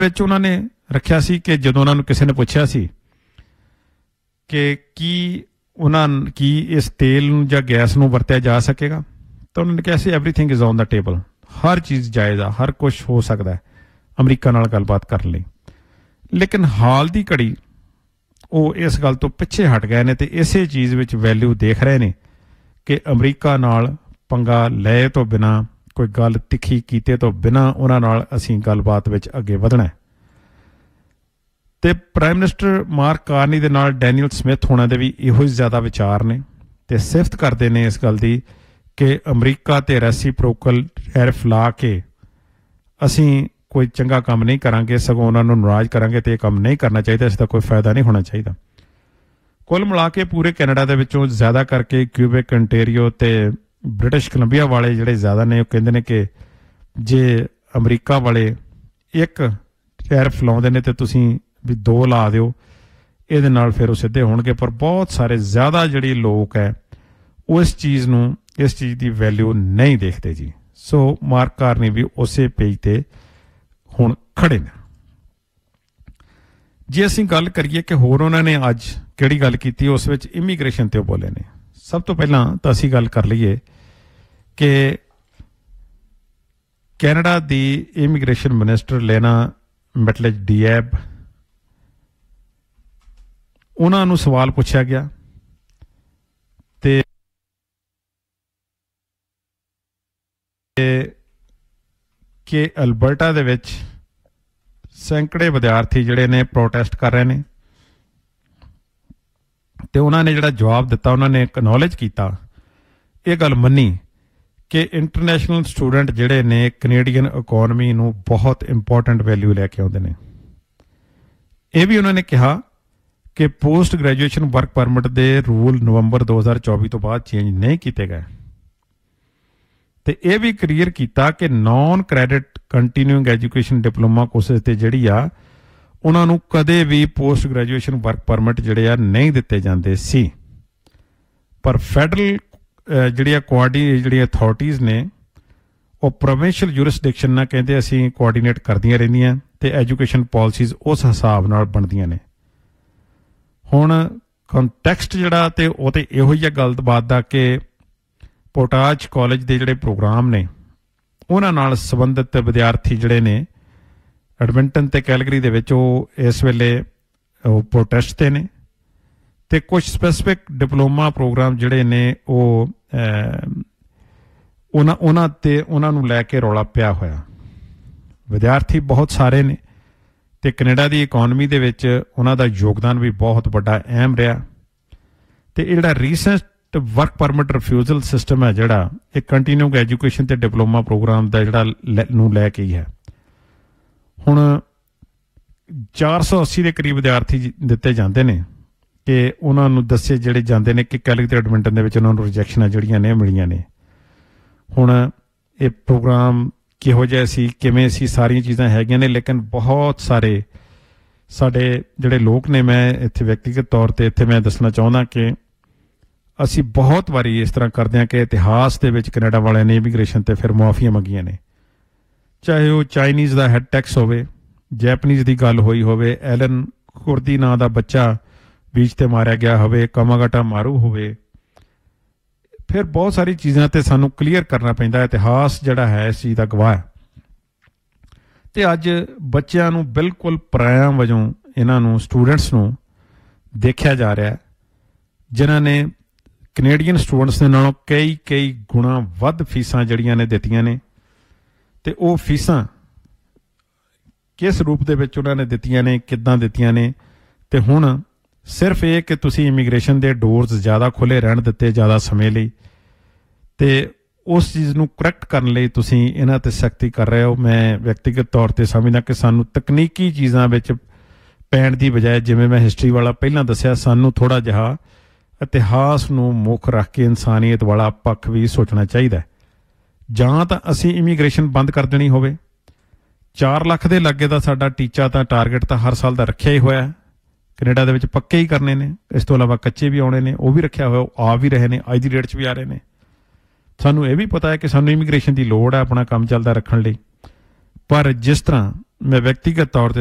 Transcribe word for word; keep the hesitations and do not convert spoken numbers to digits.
ਵਿੱਚ ਉਹਨਾਂ ਨੇ ਰੱਖਿਆ ਸੀ ਕਿ ਜਦੋਂ ਉਹਨਾਂ ਨੂੰ ਕਿਸੇ ਨੇ ਪੁੱਛਿਆ ਸੀ ਕਿ ਕੀ ਉਹਨਾਂ ਕੀ ਇਸ ਤੇਲ ਨੂੰ ਜਾਂ ਗੈਸ ਨੂੰ ਵਰਤਿਆ ਜਾ ਸਕੇਗਾ ਤਾਂ ਉਹਨਾਂ ਨੇ ਕਿਹਾ ਸੀ everything is on the table. ਹਰ ਚੀਜ਼ ਜਾਇਜ਼ ਆ, ਹਰ ਕੁਛ ਹੋ ਸਕਦਾ ਹੈ ਅਮਰੀਕਾ ਨਾਲ ਗੱਲਬਾਤ ਕਰਨ ਲਈ। ਲੇਕਿਨ ਹਾਲ ਦੀ ਘੜੀ ਉਹ ਇਸ ਗੱਲ ਤੋਂ ਪਿੱਛੇ ਹਟ ਗਏ ਨੇ ਅਤੇ ਇਸੇ ਚੀਜ਼ ਵਿੱਚ ਵੈਲਿਊ ਦੇਖ ਰਹੇ ਨੇ ਕਿ ਅਮਰੀਕਾ ਨਾਲ ਪੰਗਾ ਲਏ ਤੋਂ ਬਿਨਾਂ, ਕੋਈ ਗੱਲ ਤਿੱਖੀ ਕੀਤੇ ਤੋਂ ਬਿਨਾਂ ਉਹਨਾਂ ਨਾਲ ਅਸੀਂ ਗੱਲਬਾਤ ਵਿੱਚ ਅੱਗੇ ਵਧਣਾ। ਅਤੇ ਪ੍ਰਾਈਮ ਮਿਨਿਸਟਰ ਮਾਰਕ ਕਾਰਨੀ ਦੇ ਨਾਲ ਡੈਨੀਅਲ ਸਮਿਥ ਹੋਣਾ ਦੇ ਵੀ ਇਹੋ ਹੀ ਜ਼ਿਆਦਾ ਵਿਚਾਰ ਨੇ ਅਤੇ ਸਿਫਤ ਕਰਦੇ ਨੇ ਇਸ ਗੱਲ ਦੀ ਕਿ ਅਮਰੀਕਾ ਅਤੇ ਰੈਸੀਪ੍ਰੋਕਲ ਟੈਰਿਫ ਲਾ ਕੇ ਅਸੀਂ ਕੋਈ ਚੰਗਾ ਕੰਮ ਨਹੀਂ ਕਰਾਂਗੇ, ਸਗੋਂ ਉਹਨਾਂ ਨੂੰ ਨਾਰਾਜ਼ ਕਰਾਂਗੇ ਅਤੇ ਇਹ ਕੰਮ ਨਹੀਂ ਕਰਨਾ ਚਾਹੀਦਾ, ਇਸ ਦਾ ਕੋਈ ਫਾਇਦਾ ਨਹੀਂ ਹੋਣਾ ਚਾਹੀਦਾ। ਕੁੱਲ ਮਿਲਾ ਕੇ ਪੂਰੇ ਕੈਨੇਡਾ ਦੇ ਵਿੱਚੋਂ ਜ਼ਿਆਦਾ ਕਰਕੇ ਕਿਊਬੈਕ, ਅੰਟੇਰੀਓ ਅਤੇ ਬ੍ਰਿਟਿਸ਼ ਕੋਲੰਬੀਆ ਵਾਲੇ ਜਿਹੜੇ ਜ਼ਿਆਦਾ ਨੇ ਉਹ ਕਹਿੰਦੇ ਨੇ ਕਿ ਜੇ ਅਮਰੀਕਾ ਵਾਲੇ ਇੱਕ ਟੈਰਿਫ ਲਾਉਂਦੇ ਨੇ ਅਤੇ ਤੁਸੀਂ ਵੀ ਦੋ ਲਾ ਦਿਓ, ਇਹਦੇ ਨਾਲ ਫਿਰ ਉਹ ਸਿੱਧੇ ਹੋਣਗੇ। ਪਰ ਬਹੁਤ ਸਾਰੇ ਜ਼ਿਆਦਾ ਜਿਹੜੇ ਲੋਕ ਹੈ ਉਹ ਇਸ ਚੀਜ਼ ਨੂੰ, ਇਸ ਚੀਜ਼ ਦੀ ਵੈਲਿਊ ਨਹੀਂ ਦੇਖਦੇ ਜੀ। ਸੋ ਮਾਰਕ ਕਾਰਨੀ ਵੀ ਉਸੇ ਪੇਜ 'ਤੇ ਹੁਣ ਖੜੇ ਨੇ। ਜੇ ਅਸੀਂ ਗੱਲ ਕਰੀਏ ਕਿ ਹੋਰ ਉਹਨਾਂ ਨੇ ਅੱਜ ਕਿਹੜੀ ਗੱਲ ਕੀਤੀ, ਉਸ ਵਿੱਚ ਇਮੀਗ੍ਰੇਸ਼ਨ 'ਤੇ ਉਹ ਬੋਲੇ ਨੇ। ਸਭ ਤੋਂ ਪਹਿਲਾਂ ਤਾਂ ਅਸੀਂ ਗੱਲ ਕਰ ਲਈਏ ਕਿ ਕੈਨੇਡਾ ਦੀ ਇਮੀਗ੍ਰੇਸ਼ਨ ਮਿਨਿਸਟਰ ਲੈਨਾ ਮੈਟਲੇਜ ਡੀਐਬ, ਉਹਨਾਂ ਨੂੰ ਸਵਾਲ ਪੁੱਛਿਆ ਗਿਆ ਤੇ ਕਿ ਅਲਬਰਟਾ ਦੇ ਵਿੱਚ ਸੈਂਕੜੇ ਵਿਦਿਆਰਥੀ ਜਿਹੜੇ ਨੇ ਪ੍ਰੋਟੈਸਟ ਕਰ ਰਹੇ ਨੇ ਤੇ ਉਹਨਾਂ ਨੇ ਜਿਹੜਾ ਜਵਾਬ ਦਿੱਤਾ, ਉਹਨਾਂ ਨੇ ਐਕਨੋਲੇਜ ਕੀਤਾ, ਇਹ ਗੱਲ ਮੰਨੀ ਕਿ ਇੰਟਰਨੈਸ਼ਨਲ ਸਟੂਡੈਂਟ ਜਿਹੜੇ ਨੇ ਕੈਨੇਡੀਅਨ ਇਕੋਨਮੀ ਨੂੰ ਬਹੁਤ ਇੰਪੋਰਟੈਂਟ ਵੈਲਿਊ ਲੈ ਕੇ ਆਉਂਦੇ ਨੇ। ਇਹ ਵੀ ਉਹਨਾਂ ਨੇ ਕਿਹਾ ਕਿ ਪੋਸਟ ਗ੍ਰੈਜੂਏਸ਼ਨ ਵਰਕ ਪਰਮਿਟ ਦੇ ਰੂਲ ਨਵੰਬਰ ਦੋ ਹਜ਼ਾਰ ਚੌਵੀ ਤੋਂ ਬਾਅਦ ਚੇਂਜ ਨਹੀਂ ਕੀਤੇ ਗਏ ਤੇ ਇਹ ਵੀ ਕਲੀਅਰ ਕੀਤਾ ਕਿ non credit ਕੰਟੀਨਿਊਇੰਗ education diploma courses ਤੇ ਜਿਹੜੀ ਆ ਉਹਨਾਂ ਨੂੰ ਕਦੇ ਵੀ ਪੋਸਟ ਗ੍ਰੈਜੂਏਸ਼ਨ ਵਰਕ ਪਰਮਿਟ ਜਿਹੜੇ ਆ ਨਹੀਂ ਦਿੱਤੇ ਜਾਂਦੇ ਸੀ। ਪਰ ਫੈਡਰਲ ਜਿਹੜੀਆਂ ਕੋਆਰਡੀ ਜਿਹੜੀਆਂ ਅਥਾਰਟੀਜ਼ ਨੇ ਉਹ ਪ੍ਰੋਵਿੰਸ਼ੀਅਲ ਜੂਰਿਸਡਿਕਸ਼ਨ ਨਾਲ ਕਹਿੰਦੇ ਅਸੀਂ ਕੋਆਰਡੀਨੇਟ ਕਰਦੀਆਂ ਰਹਿੰਦੀਆਂ ਤੇ ਐਜੂਕੇਸ਼ਨ ਪਾਲਿਸੀਜ਼ ਉਸ ਹਿਸਾਬ ਨਾਲ ਬਣਦੀਆਂ ਨੇ। ਹੁਣ ਕੰਟੈਕਸਟ ਜਿਹੜਾ ਤੇ ਉਹ ਤੇ ਇਹੋ ਹੀ ਗੱਲਬਾਤ ਦਾ ਕਿ ਪੋਟਾਜ ਕਾਲਜ ਦੇ ਜਿਹੜੇ ਪ੍ਰੋਗਰਾਮ ਨੇ ਉਹਨਾਂ ਨਾਲ ਸੰਬੰਧਿਤ ਵਿਦਿਆਰਥੀ ਜਿਹੜੇ ਨੇ ਐਡਮਿੰਟਨ ਤੇ ਕੈਲਗਰੀ ਦੇ ਵਿੱਚ ਉਹ ਇਸ ਵੇਲੇ ਉਹ ਪ੍ਰੋਟੈਸਟ 'ਤੇ ਨੇ ਤੇ ਕੁਝ ਸਪੈਸੀਫਿਕ ਡਿਪਲੋਮਾ ਪ੍ਰੋਗਰਾਮ ਜਿਹੜੇ ਨੇ ਉਹ ਉਹਨਾਂ ਉਹਨਾਂ 'ਤੇ ਉਹਨਾਂ ਨੂੰ ਲੈ ਕੇ ਰੌਲਾ ਪਿਆ ਹੋਇਆ। ਵਿਦਿਆਰਥੀ ਬਹੁਤ ਸਾਰੇ ਨੇ ਤੇ ਕੈਨੇਡਾ ਦੀ ਇਕੋਨਮੀ ਦੇ ਵਿੱਚ ਉਹਨਾਂ ਦਾ ਯੋਗਦਾਨ ਵੀ ਬਹੁਤ ਵੱਡਾ ਅਹਿਮ ਰਿਹਾ ਤੇ ਇਹ ਜਿਹੜਾ recent work permit refusal system ਹੈ ਜਿਹੜਾ ਇਹ ਕੰਟੀਨਿਊਇੰਗ ਐਜੂਕੇਸ਼ਨ ਤੇ ਡਿਪਲੋਮਾ ਪ੍ਰੋਗਰਾਮ ਦਾ ਜਿਹੜਾ ਨੂੰ ਲੈ ਕੇ ਹੀ ਹੈ। ਹੁਣ ਚਾਰ ਸੌ ਅੱਸੀ ਦੇ ਕਰੀਬ ਵਿਦਿਆਰਥੀ ਦਿੱਤੇ ਜਾਂਦੇ ਨੇ ਕਿ ਉਹਨਾਂ ਨੂੰ ਦੱਸੇ ਜਿਹੜੇ ਜਾਂਦੇ ਨੇ ਕਿ ਕੈਲਗਰੀ ਤੇ ਐਡਮਿੰਟਨ ਦੇ ਵਿੱਚ ਉਹਨਾਂ ਨੂੰ ਰਿਜੈਕਸ਼ਨਾਂ ਜਿਹੜੀਆਂ ਨੇ ਮਿਲੀਆਂ ਨੇ। ਹੁਣ ਇਹ ਪ੍ਰੋਗਰਾਮ ਕਿਹੋ ਜਿਹਾ ਸੀ, ਕਿਵੇਂ ਸੀ, ਸਾਰੀਆਂ ਚੀਜ਼ਾਂ ਹੈਗੀਆਂ ਨੇ, ਲੇਕਿਨ ਬਹੁਤ ਸਾਰੇ ਸਾਡੇ ਜਿਹੜੇ ਲੋਕ ਨੇ, ਮੈਂ ਇੱਥੇ ਵਿਅਕਤੀਗਤ ਤੌਰ 'ਤੇ ਇੱਥੇ ਮੈਂ ਦੱਸਣਾ ਚਾਹੁੰਦਾ ਕਿ ਅਸੀਂ ਬਹੁਤ ਵਾਰੀ ਇਸ ਤਰ੍ਹਾਂ ਕਰਦੇ ਹਾਂ ਕਿ ਇਤਿਹਾਸ ਦੇ ਵਿੱਚ ਕੈਨੇਡਾ ਵਾਲਿਆਂ ਨੇ ਇਮੀਗ੍ਰੇਸ਼ਨ 'ਤੇ ਫਿਰ ਮੁਆਫੀਆਂ ਮੰਗੀਆਂ ਨੇ, ਚਾਹੇ ਉਹ ਚਾਈਨੀਜ਼ ਦਾ ਹੈਡ ਟੈਕਸ ਹੋਵੇ, ਜੈਪਨੀਜ਼ ਦੀ ਗੱਲ ਹੋਈ ਹੋਵੇ, ਐਲਨ ਕੁਰਦੀ ਨਾਂ ਦਾ ਬੱਚਾ ਬੀਚ 'ਤੇ ਮਾਰਿਆ ਗਿਆ ਹੋਵੇ, ਕਾਮਾਗਾਟਾ ਮਾਰੂ ਹੋਵੇ, ਫਿਰ ਬਹੁਤ ਸਾਰੀ ਚੀਜ਼ਾਂ 'ਤੇ ਸਾਨੂੰ ਕਲੀਅਰ ਕਰਨਾ ਪੈਂਦਾ। ਇਤਿਹਾਸ ਜਿਹੜਾ ਹੈ ਇਸ ਚੀਜ਼ ਦਾ ਗਵਾਹ ਹੈ ਅਤੇ ਅੱਜ ਬੱਚਿਆਂ ਨੂੰ ਬਿਲਕੁਲ ਪਰਾਇਆ ਵਜੋਂ ਇਹਨਾਂ ਨੂੰ ਸਟੂਡੈਂਟਸ ਨੂੰ ਦੇਖਿਆ ਜਾ ਰਿਹਾ, ਜਿਨ੍ਹਾਂ ਨੇ ਕੈਨੇਡੀਅਨ ਸਟੂਡੈਂਟਸ ਦੇ ਨਾਲੋਂ ਕਈ ਕਈ ਗੁਣਾ ਵੱਧ ਫੀਸਾਂ ਜਿਹੜੀਆਂ ਨੇ ਦਿੱਤੀਆਂ ਨੇ ਅਤੇ ਉਹ ਫੀਸਾਂ ਕਿਸ ਰੂਪ ਦੇ ਵਿੱਚ ਉਹਨਾਂ ਨੇ ਦਿੱਤੀਆਂ ਨੇ, ਕਿੱਦਾਂ ਦਿੱਤੀਆਂ ਨੇ। ਅਤੇ ਹੁਣ ਸਿਰਫ ਇਹ ਕਿ ਤੁਸੀਂ ਇਮੀਗ੍ਰੇਸ਼ਨ ਦੇ ਡੋਰਸ ਜ਼ਿਆਦਾ ਖੁੱਲ੍ਹੇ ਰਹਿਣ ਦਿੱਤੇ ਜ਼ਿਆਦਾ ਸਮੇਂ ਲਈ ਅਤੇ ਉਸ ਚੀਜ਼ ਨੂੰ ਕਰੈਕਟ ਕਰਨ ਲਈ ਤੁਸੀਂ ਇਹਨਾਂ 'ਤੇ ਸਖਤੀ ਕਰ ਰਹੇ ਹੋ। ਮੈਂ ਵਿਅਕਤੀਗਤ ਤੌਰ 'ਤੇ ਸਮਝਦਾ ਕਿ ਸਾਨੂੰ ਤਕਨੀਕੀ ਚੀਜ਼ਾਂ ਵਿੱਚ ਪੈਣ ਦੀ ਬਜਾਏ, ਜਿਵੇਂ ਮੈਂ ਹਿਸਟਰੀ ਵਾਲਾ ਪਹਿਲਾਂ ਦੱਸਿਆ, ਸਾਨੂੰ ਥੋੜ੍ਹਾ ਜਿਹਾ ਇਤਿਹਾਸ ਨੂੰ ਮੁੱਖ ਰੱਖ ਕੇ ਇਨਸਾਨੀਅਤ ਵਾਲਾ ਪੱਖ ਵੀ ਸੋਚਣਾ ਚਾਹੀਦਾ। ਜਾਂ ਤਾਂ ਅਸੀਂ ਇਮੀਗ੍ਰੇਸ਼ਨ ਬੰਦ ਕਰ ਦੇਣੀ ਹੋਵੇ, ਚਾਰ ਲੱਖ ਦੇ ਲਾਗੇ ਦਾ ਸਾਡਾ ਟੀਚਾ ਤਾਂ ਟਾਰਗੇਟ ਤਾਂ ਹਰ ਸਾਲ ਦਾ ਰੱਖਿਆ ਹੀ ਹੋਇਆ, ਕੈਨੇਡਾ ਦੇ ਵਿੱਚ ਪੱਕੇ ਹੀ ਕਰਨੇ ਨੇ, ਇਸ ਤੋਂ ਇਲਾਵਾ ਕੱਚੇ ਵੀ ਆਉਣੇ ਨੇ, ਉਹ ਵੀ ਰੱਖਿਆ ਹੋਇਆ, ਉਹ ਆ ਵੀ ਰਹੇ ਨੇ, ਅੱਜ ਦੀ ਡੇਟ 'ਚ ਵੀ ਆ ਰਹੇ ਨੇ। ਸਾਨੂੰ ਇਹ ਵੀ ਪਤਾ ਹੈ ਕਿ ਸਾਨੂੰ ਇਮੀਗ੍ਰੇਸ਼ਨ ਦੀ ਲੋੜ ਹੈ ਆਪਣਾ ਕੰਮ ਚੱਲਦਾ ਰੱਖਣ ਲਈ, ਪਰ ਜਿਸ ਤਰ੍ਹਾਂ ਮੈਂ ਵਿਅਕਤੀਗਤ ਤੌਰ ਤੇ